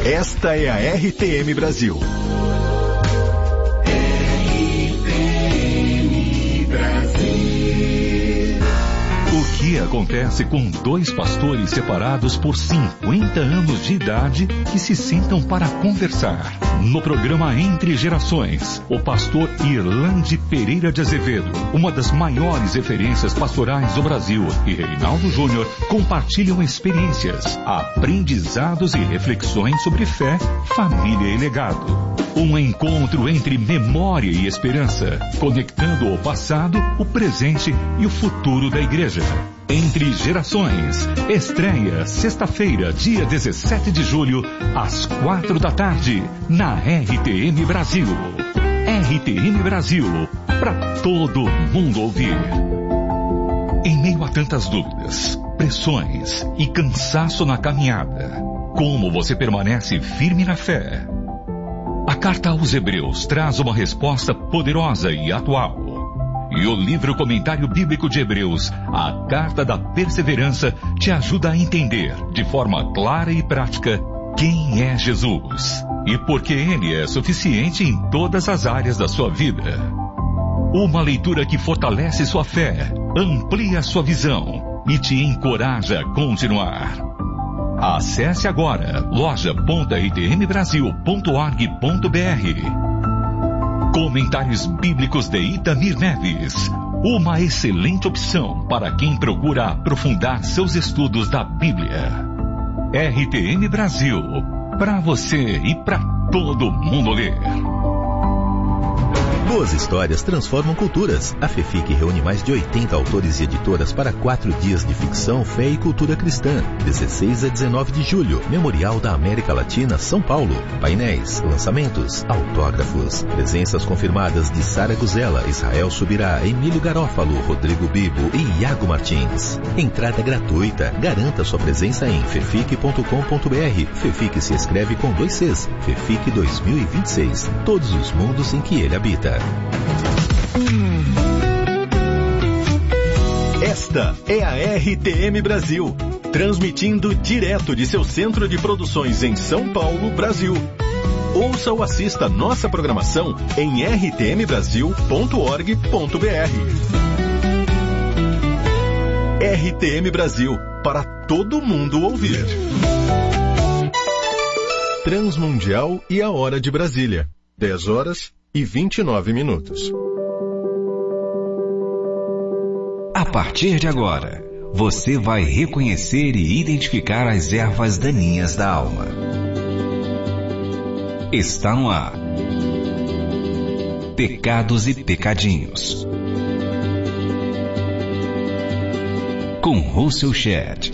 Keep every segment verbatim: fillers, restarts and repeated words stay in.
Esta é a R T M Brasil. O que acontece com dois pastores separados por cinquenta anos de idade que se sentam para conversar? No programa Entre Gerações, o pastor Irlande Pereira de Azevedo, uma das maiores referências pastorais do Brasil, e Reinaldo Júnior compartilham experiências, aprendizados e reflexões sobre fé, família e legado. Um encontro entre memória e esperança, conectando o passado, o presente e o futuro da igreja. Entre Gerações, estreia sexta-feira, dia dezessete de julho, às quatro da tarde, na R T M Brasil. R T M Brasil, para todo mundo ouvir. Em meio a tantas dúvidas, pressões e cansaço na caminhada, como você permanece firme na fé? A carta aos Hebreus traz uma resposta poderosa e atual. E o livro Comentário Bíblico de Hebreus, a Carta da Perseverança, te ajuda a entender, de forma clara e prática, quem é Jesus e por que Ele é suficiente em todas as áreas da sua vida. Uma leitura que fortalece sua fé, amplia sua visão e te encoraja a continuar. Acesse agora loja ponto r t m brasil ponto org ponto b r. Comentários Bíblicos de Itamir Neves. Uma excelente opção para quem procura aprofundar seus estudos da Bíblia. R T M Brasil. Para você e para todo mundo ler. Boas histórias transformam culturas. A FEFIC reúne mais de oitenta autores e editoras para quatro dias de ficção, fé e cultura cristã. dezesseis a dezenove de julho, Memorial da América Latina, São Paulo. Painéis, lançamentos, autógrafos. Presenças confirmadas de Sara Guzela, Israel Subirá, Emílio Garófalo, Rodrigo Bibo e Iago Martins. Entrada gratuita. Garanta sua presença em fefic ponto com ponto b r. FEFIC se escreve com dois Cs. FEFIC dois mil e vinte e seis. Todos os mundos em que ele habita. Esta é a R T M Brasil, transmitindo direto de seu centro de produções em São Paulo, Brasil. Ouça ou assista nossa programação em r t m brasil ponto org ponto b r. R T M Brasil, para todo mundo ouvir. Transmundial e a hora de Brasília, dez horas e vinte e nove minutos. A partir de agora, você vai reconhecer e identificar as ervas daninhas da alma. Está no ar. Pecados e Pecadinhos. Com Russell Shedd.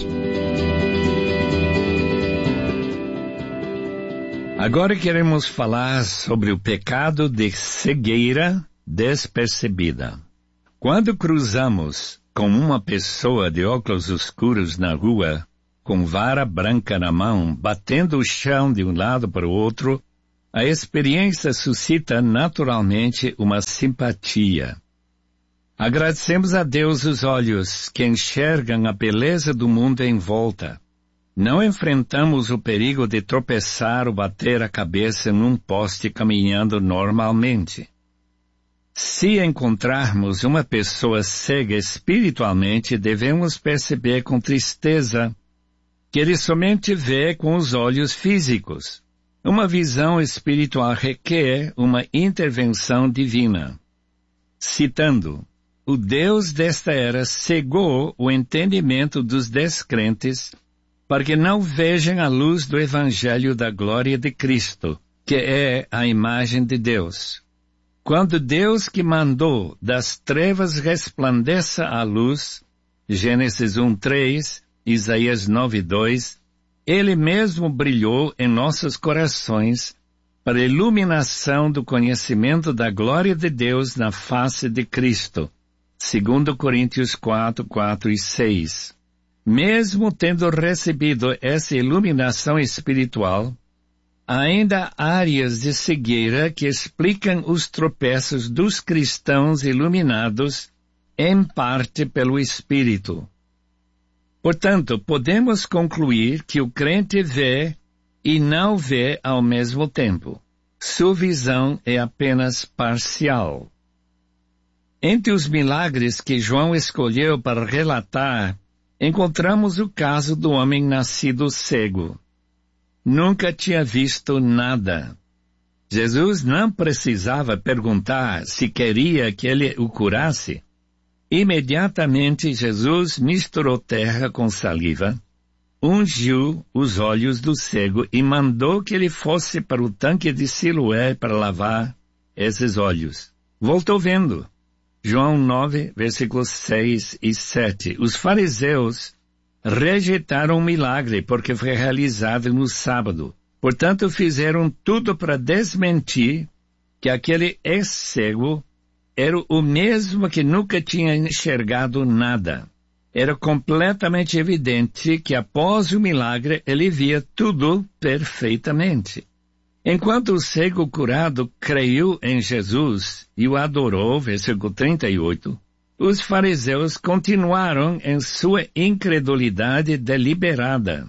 Agora queremos falar sobre o pecado de cegueira despercebida. Quando cruzamos com uma pessoa de óculos escuros na rua, com vara branca na mão, batendo o chão de um lado para o outro, a experiência suscita naturalmente uma simpatia. Agradecemos a Deus os olhos que enxergam a beleza do mundo em volta. Não enfrentamos o perigo de tropeçar ou bater a cabeça num poste caminhando normalmente. Se encontrarmos uma pessoa cega espiritualmente, devemos perceber com tristeza que ele somente vê com os olhos físicos. Uma visão espiritual requer uma intervenção divina. Citando, o Deus desta era cegou o entendimento dos descrentes para que não vejam a luz do Evangelho da glória de Cristo, que é a imagem de Deus. Quando Deus que mandou das trevas resplandeça a luz, Gênesis um, três, Isaías nove, dois, Ele mesmo brilhou em nossos corações para a iluminação do conhecimento da glória de Deus na face de Cristo. Segundo Coríntios quatro, quatro e seis. Mesmo tendo recebido essa iluminação espiritual, ainda há áreas de cegueira que explicam os tropeços dos cristãos iluminados, em parte pelo Espírito. Portanto, podemos concluir que o crente vê e não vê ao mesmo tempo. Sua visão é apenas parcial. Entre os milagres que João escolheu para relatar, encontramos o caso do homem nascido cego. Nunca tinha visto nada. Jesus não precisava perguntar se queria que ele o curasse. Imediatamente Jesus misturou terra com saliva, ungiu os olhos do cego e mandou que ele fosse para o tanque de Siloé para lavar esses olhos. Voltou vendo. João nove, versículos seis e sete. Os fariseus rejeitaram o milagre porque foi realizado no sábado. Portanto, fizeram tudo para desmentir que aquele ex-cego era o mesmo que nunca tinha enxergado nada. Era completamente evidente que após o milagre ele via tudo perfeitamente. Enquanto o cego curado creu em Jesus e o adorou, versículo trinta e oito, os fariseus continuaram em sua incredulidade deliberada.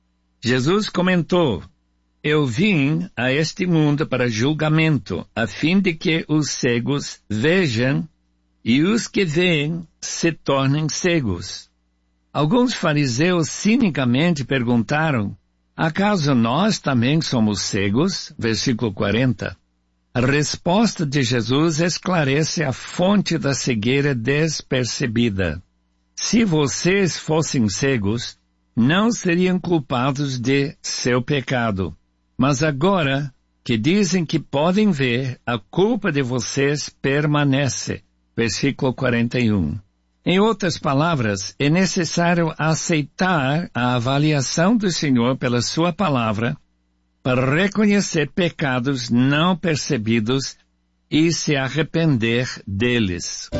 Jesus comentou: Eu vim a este mundo para julgamento, a fim de que os cegos vejam e os que veem se tornem cegos. Alguns fariseus cinicamente perguntaram: Acaso nós também somos cegos? Versículo quarenta. A resposta de Jesus esclarece a fonte da cegueira despercebida. Se vocês fossem cegos, não seriam culpados de seu pecado. Mas agora que dizem que podem ver, a culpa de vocês permanece. Versículo quarenta e um. Em outras palavras, é necessário aceitar a avaliação do Senhor pela sua palavra para reconhecer pecados não percebidos e se arrepender deles.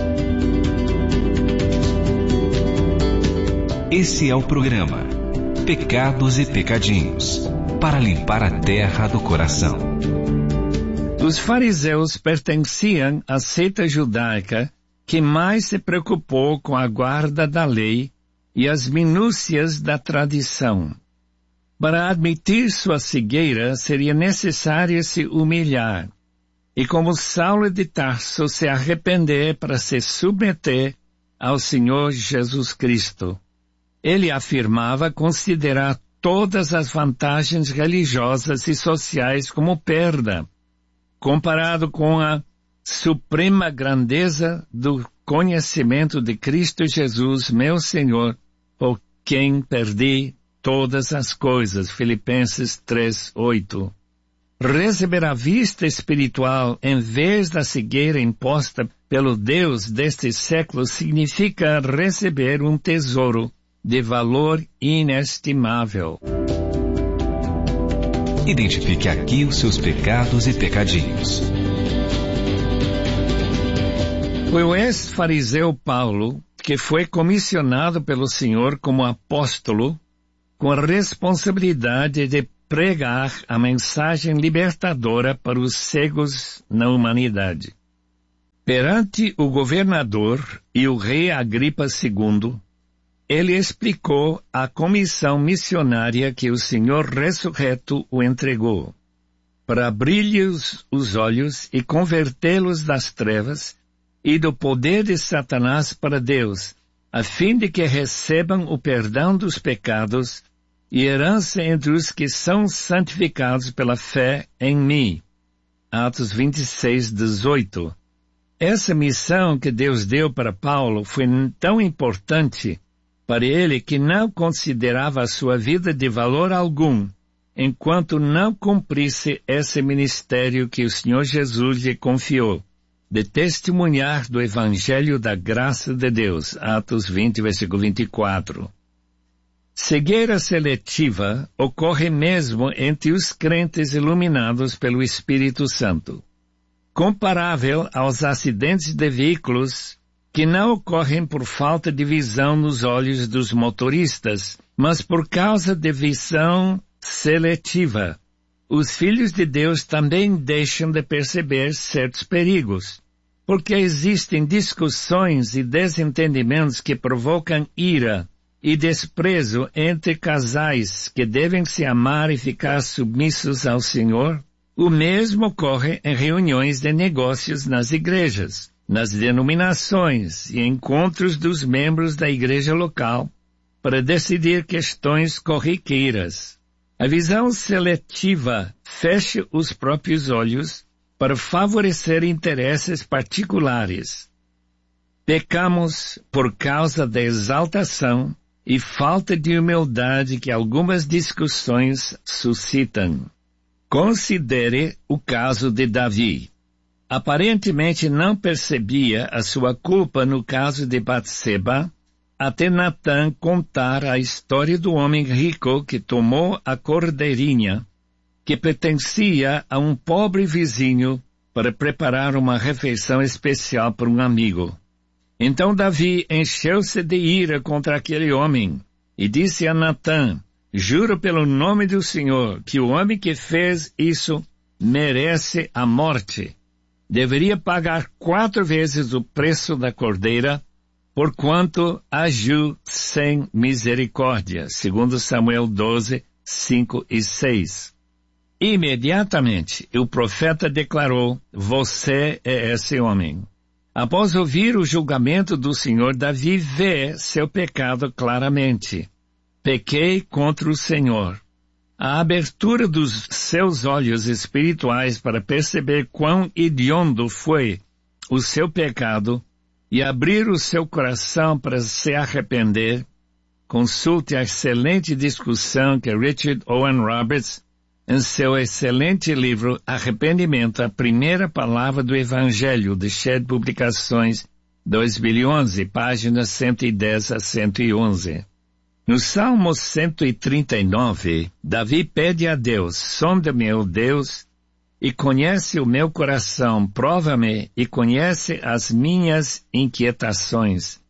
Esse é o programa Pecados e Pecadinhos, para limpar a terra do coração. Os fariseus pertenciam à seita judaica que mais se preocupou com a guarda da lei e as minúcias da tradição. Para admitir sua cegueira, seria necessário se humilhar, e como Saulo de Tarso, se arrepender para se submeter ao Senhor Jesus Cristo. Ele afirmava considerar todas as vantagens religiosas e sociais como perda, comparado com a suprema grandeza do conhecimento de Cristo Jesus, meu Senhor, por quem perdi todas as coisas. Filipenses três, oito. Receber a vista espiritual em vez da cegueira imposta pelo Deus deste século significa receber um tesouro de valor inestimável. Identifique aqui os seus pecados e pecadinhos. Foi o ex-fariseu Paulo que foi comissionado pelo Senhor como apóstolo com a responsabilidade de pregar a mensagem libertadora para os cegos na humanidade. Perante o governador e o rei Agripa segundo, ele explicou a comissão missionária que o Senhor ressurreto o entregou, para abrir-lhes os olhos e convertê-los das trevas e do poder de Satanás para Deus, a fim de que recebam o perdão dos pecados e herança entre os que são santificados pela fé em mim. Atos vinte e seis, dezoito. Essa missão que Deus deu para Paulo foi tão importante para ele que não considerava a sua vida de valor algum, enquanto não cumprisse esse ministério que o Senhor Jesus lhe confiou, de testemunhar do Evangelho da graça de Deus. Atos vinte, versículo vinte e quatro. Cegueira seletiva ocorre mesmo entre os crentes iluminados pelo Espírito Santo, comparável aos acidentes de veículos que não ocorrem por falta de visão nos olhos dos motoristas, mas por causa de visão seletiva. Os filhos de Deus também deixam de perceber certos perigos, porque existem discussões e desentendimentos que provocam ira e desprezo entre casais que devem se amar e ficar submissos ao Senhor, o mesmo ocorre em reuniões de negócios nas igrejas, nas denominações e encontros dos membros da igreja local para decidir questões corriqueiras. A visão seletiva fecha os próprios olhos para favorecer interesses particulares. Pecamos por causa da exaltação e falta de humildade que algumas discussões suscitam. Considere o caso de Davi. Aparentemente não percebia a sua culpa no caso de Batseba, até Natã contar a história do homem rico que tomou a cordeirinha, que pertencia a um pobre vizinho, para preparar uma refeição especial para um amigo. Então Davi encheu-se de ira contra aquele homem e disse a Natã: juro pelo nome do Senhor que o homem que fez isso merece a morte. Deveria pagar quatro vezes o preço da cordeira, porquanto agiu sem misericórdia. Segundo Samuel doze, cinco e seis. Imediatamente o profeta declarou: você é esse homem. Após ouvir o julgamento do Senhor, Davi vê seu pecado claramente. Pequei contra o Senhor. A abertura dos seus olhos espirituais para perceber quão hediondo foi o seu pecado e abrir o seu coração para se arrepender, consulte a excelente discussão que Richard Owen Roberts, em seu excelente livro Arrependimento, a primeira palavra do Evangelho, de Shed Publicações, dois mil e onze, páginas cento e dez a cento e onze. No Salmo cento e trinta e nove, Davi pede a Deus: sonda-me, ó Deus, e conhece o meu coração, prova-me e conhece as minhas inquietações.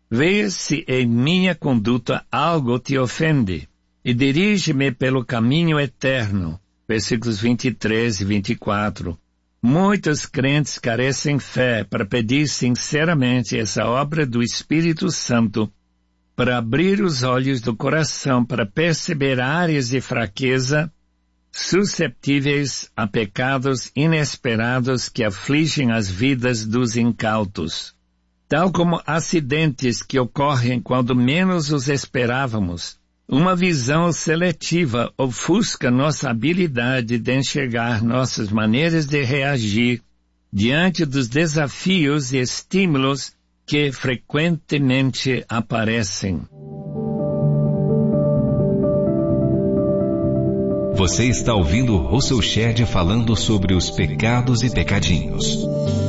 Vê se em minha conduta algo te ofende, e dirige-me pelo caminho eterno. Versículos vinte e três e vinte e quatro. Muitos crentes carecem fé para pedir sinceramente essa obra do Espírito Santo, para abrir os olhos do coração para perceber áreas de fraqueza susceptíveis a pecados inesperados que afligem as vidas dos incautos. Tal como acidentes que ocorrem quando menos os esperávamos, uma visão seletiva ofusca nossa habilidade de enxergar nossas maneiras de reagir diante dos desafios e estímulos que frequentemente aparecem. Você está ouvindo Russell Shedd falando sobre os pecados e pecadinhos.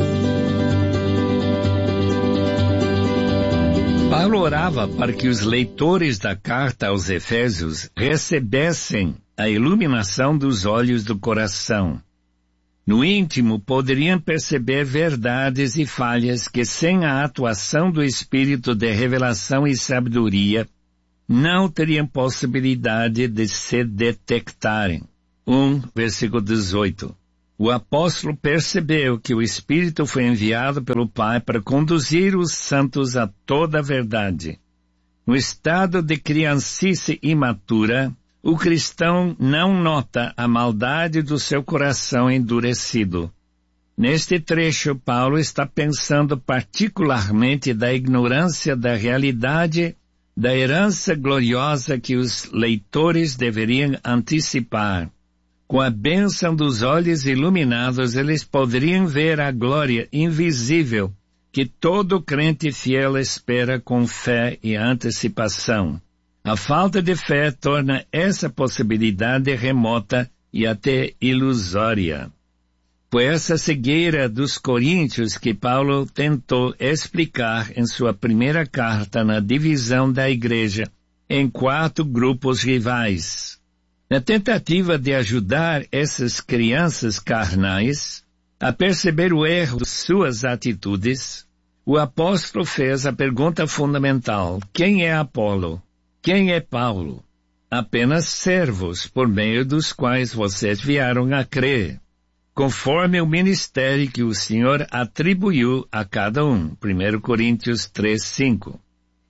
Paulo orava para que os leitores da carta aos Efésios recebessem a iluminação dos olhos do coração. No íntimo, poderiam perceber verdades e falhas que, sem a atuação do Espírito de revelação e sabedoria, não teriam possibilidade de se detectarem. um, versículo dezoito. O apóstolo percebeu que o Espírito foi enviado pelo Pai para conduzir os santos a toda a verdade. No estado de criancice imatura, o cristão não nota a maldade do seu coração endurecido. Neste trecho, Paulo está pensando particularmente da ignorância da realidade da herança gloriosa que os leitores deveriam antecipar. Com a bênção dos olhos iluminados, eles poderiam ver a glória invisível que todo crente fiel espera com fé e antecipação. A falta de fé torna essa possibilidade remota e até ilusória. Foi essa cegueira dos coríntios que Paulo tentou explicar em sua primeira carta na divisão da igreja em quatro grupos rivais. Na tentativa de ajudar essas crianças carnais a perceber o erro de suas atitudes, o apóstolo fez a pergunta fundamental: quem é Apolo? Quem é Paulo? Apenas servos por meio dos quais vocês vieram a crer, conforme o ministério que o Senhor atribuiu a cada um. primeira Coríntios três, cinco.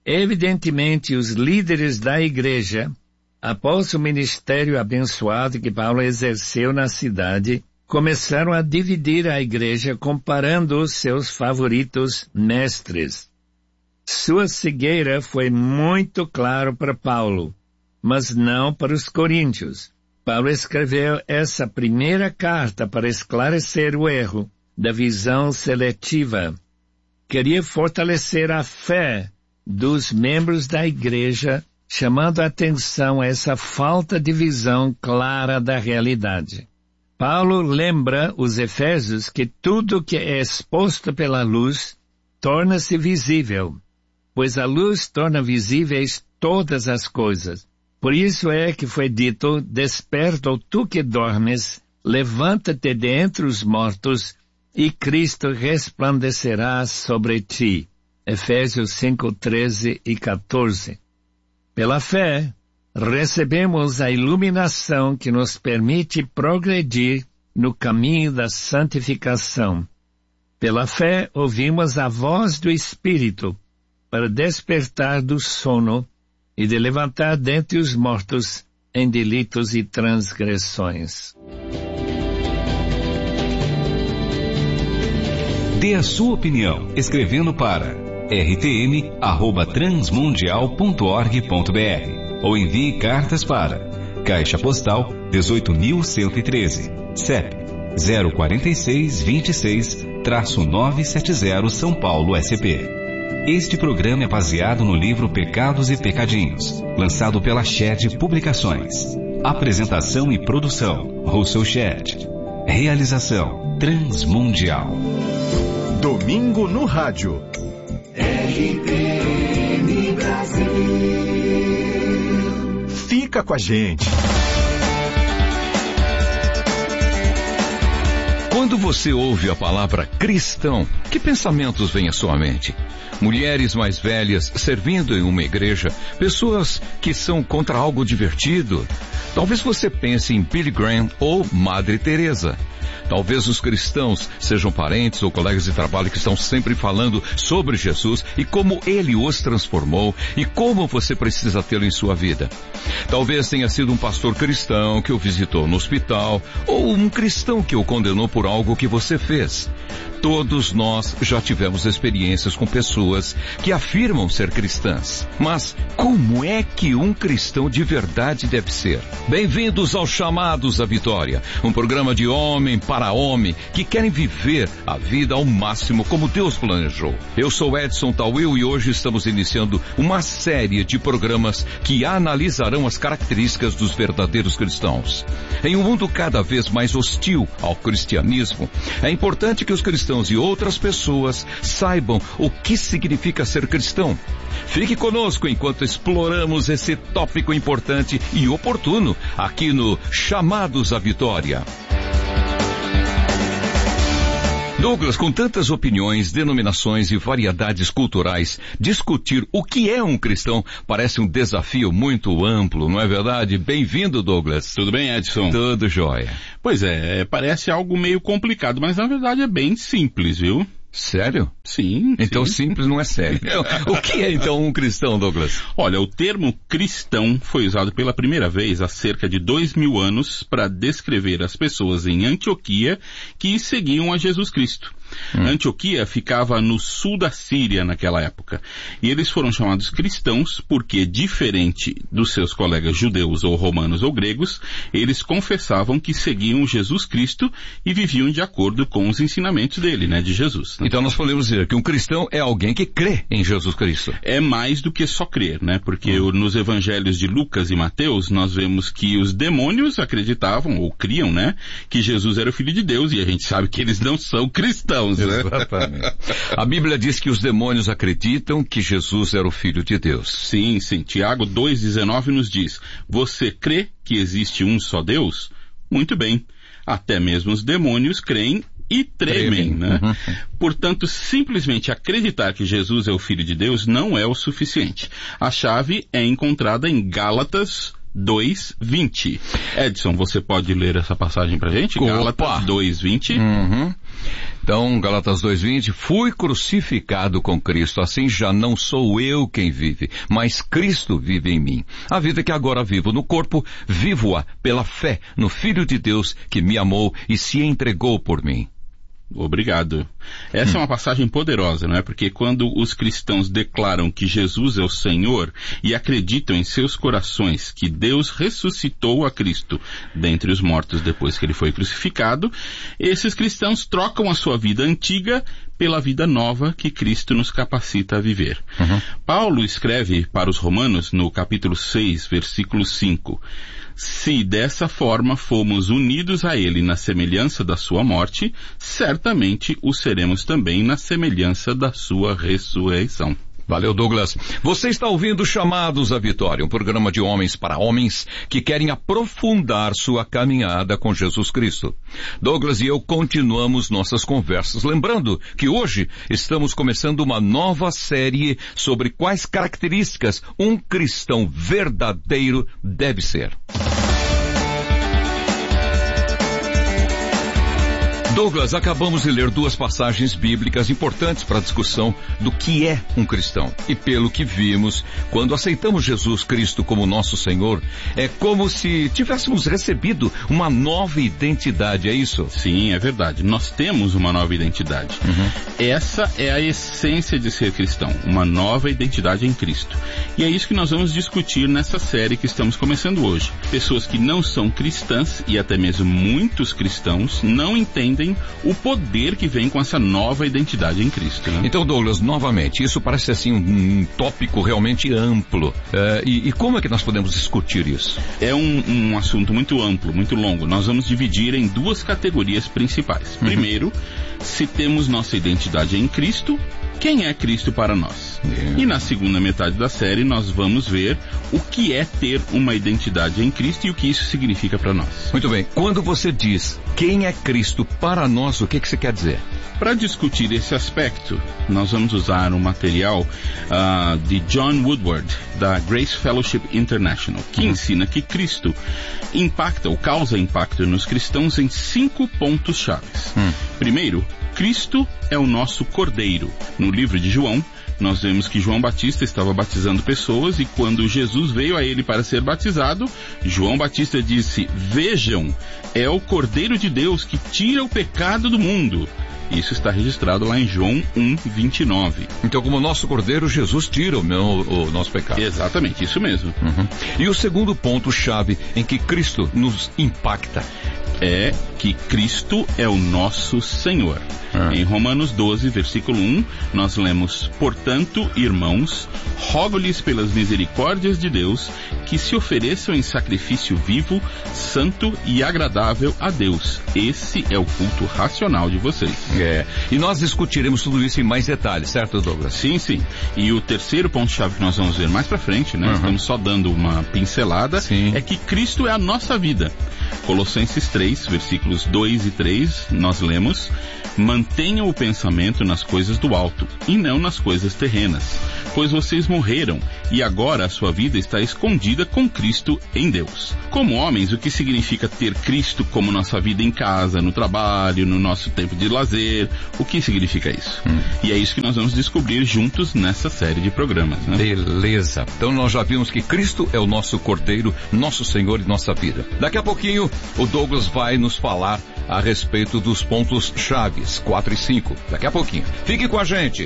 Evidentemente, os líderes da igreja, após o ministério abençoado que Paulo exerceu na cidade, começaram a dividir a igreja comparando os seus favoritos mestres. Sua cegueira foi muito claro para Paulo, mas não para os coríntios. Paulo escreveu essa primeira carta para esclarecer o erro da visão seletiva. Queria fortalecer a fé dos membros da igreja, chamando a atenção a essa falta de visão clara da realidade. Paulo lembra os efésios que tudo que é exposto pela luz torna-se visível, pois a luz torna visíveis todas as coisas. Por isso é que foi dito, desperta, tu que dormes, levanta-te dentre os mortos, e Cristo resplandecerá sobre ti. Efésios cinco, treze e quatorze. Pela fé, recebemos a iluminação que nos permite progredir no caminho da santificação. Pela fé, ouvimos a voz do Espírito para despertar do sono e de levantar dentre os mortos em delitos e transgressões. Dê a sua opinião escrevendo para r t m arroba transmundial ponto org ponto b r ou envie cartas para Caixa Postal dezoito mil cento e treze, C E P zero quatro seis, vinte e seis, novecentos e setenta, São Paulo, S P. Este programa é baseado no livro Pecados e Pecadinhos, lançado pela Shed Publicações. Apresentação e produção, Russell Shed. Realização, Transmundial. Domingo no Rádio. R T M Brasil. Fica com a gente. Quando você ouve a palavra cristão, que pensamentos vêm à sua mente? Mulheres mais velhas servindo em uma igreja, pessoas que são contra algo divertido. Talvez você pense em Billy Graham ou Madre Teresa. Talvez os cristãos sejam parentes ou colegas de trabalho que estão sempre falando sobre Jesus e como ele os transformou e como você precisa tê-lo em sua vida. Talvez tenha sido um pastor cristão que o visitou no hospital ou um cristão que o condenou por algo que você fez. Todos nós já tivemos experiências com pessoas que afirmam ser cristãs. Mas como é que um cristão de verdade deve ser? Bem-vindos aos Chamados à Vitória, um programa de homem para homem que querem viver a vida ao máximo como Deus planejou. Eu sou Edson Tawil e hoje estamos iniciando uma série de programas que analisarão as características dos verdadeiros cristãos. Em um mundo cada vez mais hostil ao cristianismo, é importante que os cristãos e outras pessoas saibam o que significa ser cristão. Fique conosco enquanto exploramos esse tópico importante e oportuno aqui no Chamados à Vitória. Douglas, com tantas opiniões, denominações e variedades culturais, discutir o que é um cristão parece um desafio muito amplo, não é verdade? Bem-vindo, Douglas. Tudo bem, Edson? Tudo jóia. Pois é, parece algo meio complicado, mas na verdade é bem simples, viu? Sério? Sim. Então sim. Simples não é sério. O que é então um cristão, Douglas? Olha, o termo cristão foi usado pela primeira vez há cerca de dois mil anos para descrever as pessoas em Antioquia que seguiam a Jesus Cristo. Hum. Antioquia ficava no sul da Síria naquela época. E eles foram chamados cristãos porque, diferente dos seus colegas judeus ou romanos ou gregos, eles confessavam que seguiam Jesus Cristo e viviam de acordo com os ensinamentos dele, né, de Jesus. Né? Então nós podemos dizer que um cristão é alguém que crê em Jesus Cristo. É mais do que só crer, né? Porque hum. nos evangelhos de Lucas e Mateus, nós vemos que os demônios acreditavam ou criam, né, que Jesus era o Filho de Deus, e a gente sabe que eles não são cristãos. Exatamente. A Bíblia diz que os demônios acreditam que Jesus era o Filho de Deus. Sim, sim. Tiago dois, dezenove nos diz: você crê que existe um só Deus? Muito bem. Até mesmo os demônios creem e tremem, tremem. né? Uhum. Portanto, simplesmente acreditar que Jesus é o Filho de Deus não é o suficiente. A chave é encontrada em Gálatas dois, vinte. Edson, você pode ler essa passagem pra gente? Opa. Gálatas dois, vinte. Uhum. Então, Gálatas dois, vinte, fui crucificado com Cristo, assim já não sou eu quem vive, mas Cristo vive em mim. A vida que agora vivo no corpo, vivo-a pela fé no Filho de Deus que me amou e se entregou por mim. Obrigado. Essa hum. é uma passagem poderosa, não é? Porque quando os cristãos declaram que Jesus é o Senhor e acreditam em seus corações que Deus ressuscitou a Cristo dentre os mortos depois que ele foi crucificado, esses cristãos trocam a sua vida antiga pela vida nova que Cristo nos capacita a viver. Uhum. Paulo escreve para os Romanos no capítulo seis, versículo cinco, se dessa forma fomos unidos a ele na semelhança da sua morte, certamente o seremos também na semelhança da sua ressurreição. Valeu, Douglas. Você está ouvindo Chamados à Vitória, um programa de homens para homens que querem aprofundar sua caminhada com Jesus Cristo. Douglas e eu continuamos nossas conversas, lembrando que hoje estamos começando uma nova série sobre quais características um cristão verdadeiro deve ser. Douglas, acabamos de ler duas passagens bíblicas importantes para a discussão do que é um cristão. E pelo que vimos, quando aceitamos Jesus Cristo como nosso Senhor, é como se tivéssemos recebido uma nova identidade, é isso? Sim, é verdade. Nós temos uma nova identidade. Uhum. Essa é a essência de ser cristão, uma nova identidade em Cristo. E é isso que nós vamos discutir nessa série que estamos começando hoje. Pessoas que não são cristãs, e até mesmo muitos cristãos, não entendem o poder que vem com essa nova identidade em Cristo, né? Então, Douglas, novamente, isso parece assim um, um tópico realmente amplo. Uh, e, e como é que nós podemos discutir isso? É um, um assunto muito amplo, muito longo. Nós vamos dividir em duas categorias principais. Uhum. Primeiro, se temos nossa identidade em Cristo, quem é Cristo para nós? Yeah. E na segunda metade da série nós vamos ver o que é ter uma identidade em Cristo e o que isso significa para nós. Muito bem. Quando você diz quem é Cristo para nós, o que, que você quer dizer? Para discutir esse aspecto, nós vamos usar um material uh, de John Woodward, da Grace Fellowship International, que uhum. ensina que Cristo impacta ou causa impacto nos cristãos em cinco pontos chaves. Uhum. Primeiro, Cristo é o nosso Cordeiro. No livro de João, nós vemos que João Batista estava batizando pessoas e quando Jesus veio a ele para ser batizado, João Batista disse, vejam, é o Cordeiro de Deus que tira o pecado do mundo. Isso está registrado lá em João um, vinte e nove. Então, como nosso Cordeiro, Jesus tira o, meu, o nosso pecado. Exatamente, isso mesmo. Uhum. E o segundo ponto-chave em que Cristo nos impacta é que Cristo é o nosso Senhor. Ah. Em Romanos doze, versículo um, nós lemos, portanto, irmãos, rogo-lhes pelas misericórdias de Deus que se ofereçam em sacrifício vivo, santo e agradável a Deus. Esse é o culto racional de vocês. É. E nós discutiremos tudo isso em mais detalhes, certo, Douglas? Sim, sim. E o terceiro ponto-chave que nós vamos ver mais pra frente, né? Uhum. Estamos só dando uma pincelada, sim. É que Cristo é a nossa vida. Colossenses três, versículos dois e três, nós lemos, mantenham o pensamento nas coisas do alto, e não nas coisas terrenas, pois vocês morreram, e agora a sua vida está escondida com Cristo em Deus. Como homens, o que significa ter Cristo como nossa vida em casa, no trabalho, no nosso tempo de lazer? O que significa isso? Hum. E é isso que nós vamos descobrir juntos nessa série de programas, né? Beleza. Então nós já vimos que Cristo é o nosso Cordeiro, nosso Senhor e nossa vida. Daqui a pouquinho, o Douglas vai nos falar a respeito dos pontos chaves, quatro e cinco. Daqui a pouquinho. Fique com a gente.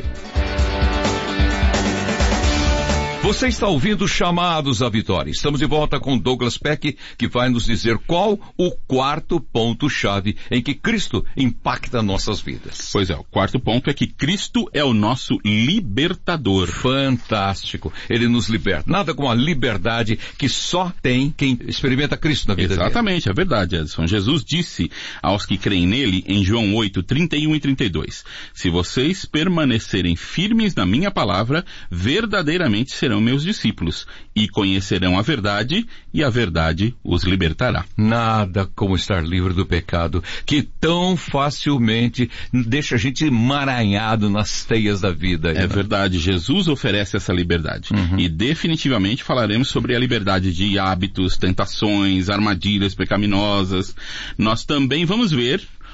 Você está ouvindo Chamados à Vitória. Estamos de volta com Douglas Peck, que vai nos dizer qual o quarto ponto-chave em que Cristo impacta nossas vidas. Pois é, o quarto ponto é que Cristo é o nosso libertador. Fantástico. Ele nos liberta. Nada como a liberdade que só tem quem experimenta Cristo na vida dele. Exatamente, é verdade, Edson. Jesus disse aos que creem nele, em João oito, trinta e um e trinta e dois, se vocês permanecerem firmes na minha palavra, verdadeiramente serão meus discípulos, e conhecerão a verdade, e a verdade os libertará. Nada como estar livre do pecado, que tão facilmente deixa a gente emaranhado nas teias da vida. É verdade, Jesus oferece essa liberdade. Uhum. E definitivamente falaremos sobre a liberdade de hábitos, tentações, armadilhas pecaminosas. Nós também vamos ver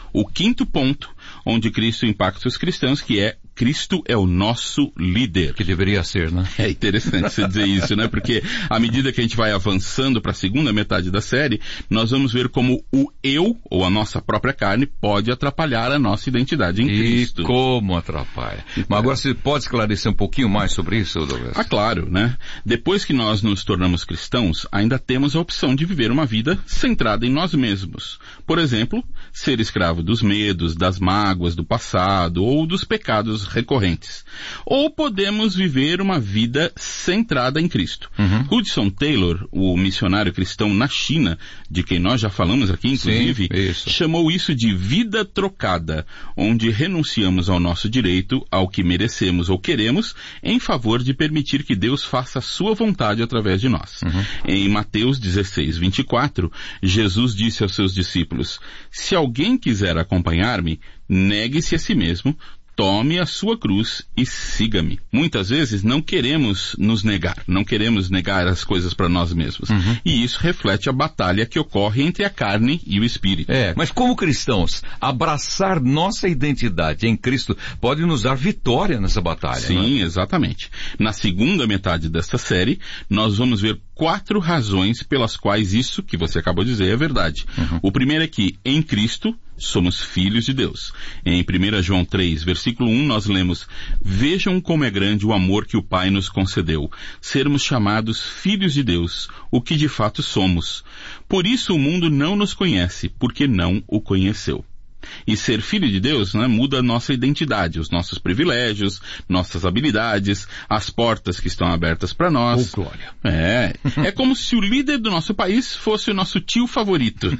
o quinto ponto, onde Cristo impacta os cristãos, que é Cristo é o nosso líder. Que deveria ser, né? É interessante você dizer isso, né? Porque à medida que a gente vai avançando para a segunda metade da série, nós vamos ver como o eu, ou a nossa própria carne, pode atrapalhar a nossa identidade em e Cristo. E como atrapalha? Então, Mas agora você pode esclarecer um pouquinho mais sobre isso, Douglas? Ah, claro, né? Depois que nós nos tornamos cristãos, ainda temos a opção de viver uma vida centrada em nós mesmos. Por exemplo, ser escravo dos medos, das mágoas do passado ou dos pecados recorrentes. Ou podemos viver uma vida centrada em Cristo. Uhum. Hudson Taylor, o missionário cristão na China, de quem nós já falamos aqui, inclusive, Sim, chamou isso de vida trocada, onde renunciamos ao nosso direito, ao que merecemos ou queremos, em favor de permitir que Deus faça a sua vontade através de nós. Uhum. Em Mateus dezesseis, vinte e quatro, Jesus disse aos seus discípulos: se alguém quiser acompanhar-me, negue-se a si mesmo, tome a sua cruz e siga-me. Muitas vezes não queremos nos negar, não queremos negar as coisas para nós mesmos. Uhum. E isso reflete a batalha que ocorre entre a carne e o espírito. É, mas como cristãos, abraçar nossa identidade em Cristo pode nos dar vitória nessa batalha. Sim, né? Exatamente. Na segunda metade desta série, nós vamos ver quatro razões pelas quais isso que você acabou de dizer é verdade. Uhum. O primeiro é que, em Cristo, somos filhos de Deus. Em primeira João três, versículo um, nós lemos: vejam como é grande o amor que o Pai nos concedeu, sermos chamados filhos de Deus, o que de fato somos. Por isso o mundo não nos conhece, porque não o conheceu. E ser filho de Deus, né, muda a nossa identidade, os nossos privilégios, nossas habilidades, as portas que estão abertas para nós. Oh, glória. É, é como se o líder do nosso país fosse o nosso tio favorito.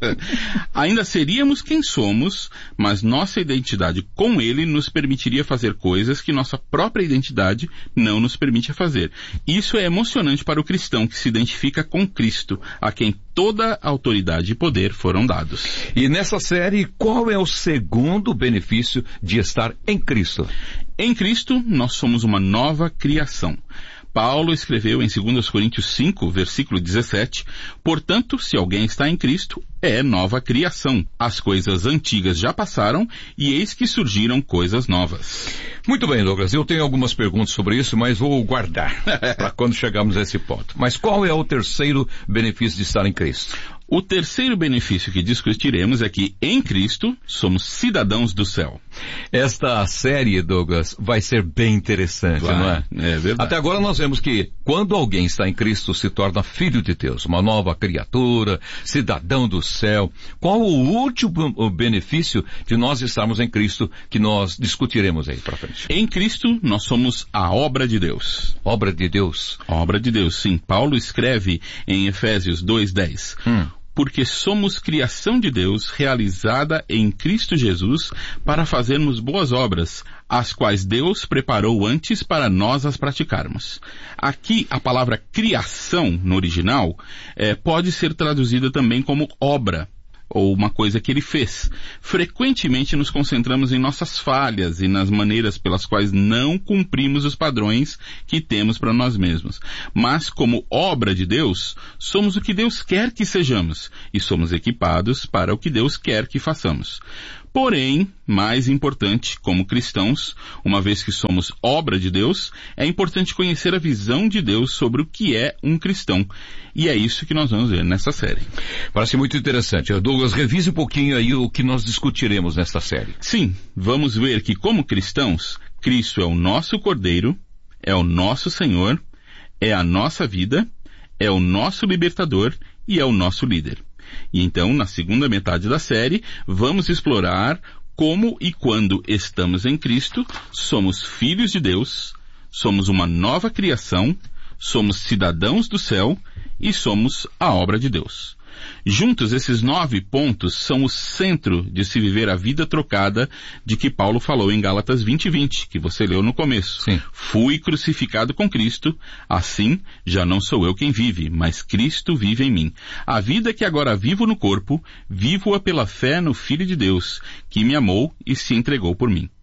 Ainda seríamos quem somos, mas nossa identidade com ele nos permitiria fazer coisas que nossa própria identidade não nos permite fazer. Isso é emocionante para o cristão que se identifica com Cristo, a quem toda autoridade e poder foram dados. E nessa série, qual é o segundo benefício de estar em Cristo? Em Cristo, nós somos uma nova criação. Paulo escreveu em dois Coríntios cinco, versículo dezessete, portanto, se alguém está em Cristo, é nova criação. As coisas antigas já passaram e eis que surgiram coisas novas. Muito bem, Douglas, eu tenho algumas perguntas sobre isso, mas vou guardar para quando chegarmos a esse ponto. Mas qual é o terceiro benefício de estar em Cristo? O terceiro benefício que discutiremos é que, em Cristo, somos cidadãos do céu. Esta série, Douglas, vai ser bem interessante, vai, não é? É verdade. Até agora nós vemos que, quando alguém está em Cristo, se torna filho de Deus, uma nova criatura, cidadão do céu. Qual o último benefício de nós estarmos em Cristo que nós discutiremos aí para frente? Em Cristo, nós somos a obra de Deus. Obra de Deus? Obra de Deus, sim. Paulo escreve em Efésios dois, dez. Hum. Porque somos criação de Deus, realizada em Cristo Jesus, para fazermos boas obras, as quais Deus preparou antes para nós as praticarmos. Aqui, a palavra criação, no original, é, pode ser traduzida também como obra, ou uma coisa que ele fez. Frequentemente nos concentramos em nossas falhas e nas maneiras pelas quais não cumprimos os padrões que temos para nós mesmos. Mas, como obra de Deus, somos o que Deus quer que sejamos e somos equipados para o que Deus quer que façamos. Porém, mais importante, como cristãos, uma vez que somos obra de Deus, é importante conhecer a visão de Deus sobre o que é um cristão. E é isso que nós vamos ver nessa série. Parece muito interessante. Douglas, revise um pouquinho aí o que nós discutiremos nesta série. Sim, vamos ver que como cristãos, Cristo é o nosso Cordeiro, é o nosso Senhor, é a nossa vida, é o nosso libertador e é o nosso líder. E então, na segunda metade da série, vamos explorar como e quando estamos em Cristo, somos filhos de Deus, somos uma nova criação, somos cidadãos do céu e somos a obra de Deus. Juntos, esses nove pontos são o centro de se viver a vida trocada de que Paulo falou em Gálatas vinte, vinte, que você leu no começo. Sim. Fui crucificado com Cristo, assim já não sou eu quem vive, mas Cristo vive em mim. A vida que agora vivo no corpo, vivo-a pela fé no Filho de Deus, que me amou e se entregou por mim.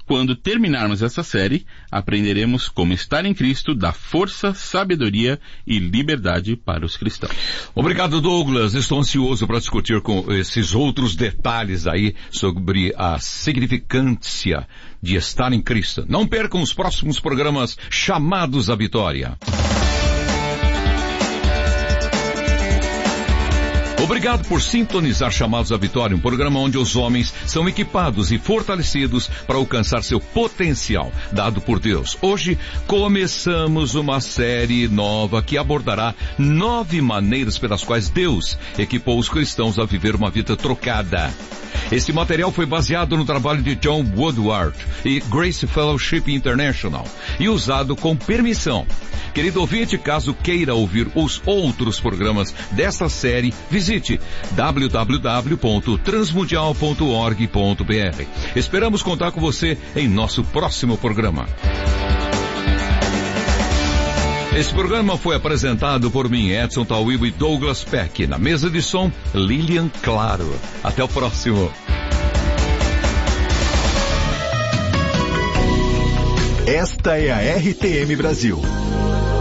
Quando terminarmos essa série, aprenderemos como estar em Cristo dá força, sabedoria e liberdade para os cristãos. Obrigado, Douglas. Estou ansioso para discutir com esses outros detalhes aí sobre a significância de estar em Cristo. Não percam os próximos programas Chamados à Vitória. Obrigado por sintonizar Chamados à Vitória, um programa onde os homens são equipados e fortalecidos para alcançar seu potencial dado por Deus. Hoje começamos uma série nova que abordará nove maneiras pelas quais Deus equipou os cristãos a viver uma vida trocada. Esse material foi baseado no trabalho de John Woodward e Grace Fellowship International e usado com permissão. Querido ouvinte, caso queira ouvir os outros programas desta série, visite w w w ponto transmundial ponto org ponto b r. Esperamos contar com você em nosso próximo programa. Esse programa foi apresentado por mim, Edson Tauibo e Douglas Peck. Na mesa de som, Lilian Claro. Até o próximo. Esta é a R T M Brasil.